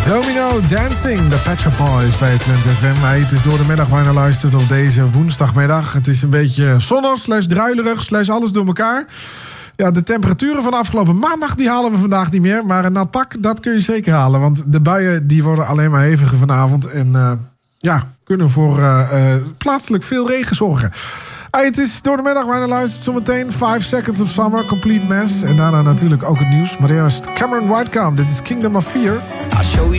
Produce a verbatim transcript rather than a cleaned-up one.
Domino Dancing, de Pet Shop Boys bij Twente F M. Hey, het is door de middag waar je naar luistert op deze woensdagmiddag. Het is een beetje zonnig, slash druilerig, slash alles door elkaar. Ja, de temperaturen van afgelopen maandag die halen we vandaag niet meer. Maar een nat pak, dat kun je zeker halen. Want de buien die worden alleen maar heviger vanavond. En uh, ja, kunnen voor uh, uh, plaatselijk veel regen zorgen. Hey, het is door de middag waar je naar luistert. Zometeen five Seconds of Summer, Complete Mess. En daarna natuurlijk ook het nieuws. Maar eerst Cameron Whitecomb. Dit is Kingdom of Fear. I'll show you